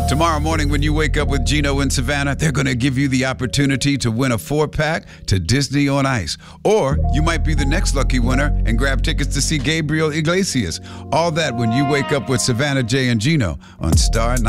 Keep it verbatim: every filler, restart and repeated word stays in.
Tomorrow morning when you wake up with Gino and Savannah, they're going to give you the opportunity to win a four-pack to Disney on Ice. Or you might be the next lucky winner and grab tickets to see Gabriel Iglesias. All that when you wake up with Savannah, Jay, and Gino on Star